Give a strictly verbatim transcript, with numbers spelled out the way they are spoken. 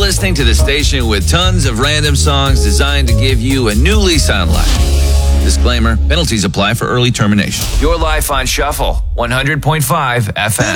listening to the station with tons of random songs designed to give you a new lease on life. Disclaimer, penalties apply for early termination. Your life on Shuffle, one hundred point five F M.